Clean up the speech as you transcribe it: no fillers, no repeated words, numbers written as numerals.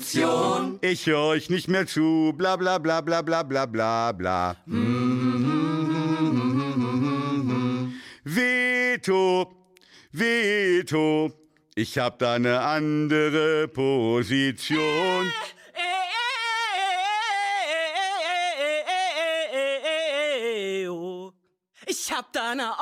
Revolution. Ich höre euch nicht mehr zu, bla bla bla bla bla bla bla bla. Veto, Veto, ich hab da eine andere Position. Ich hab da eine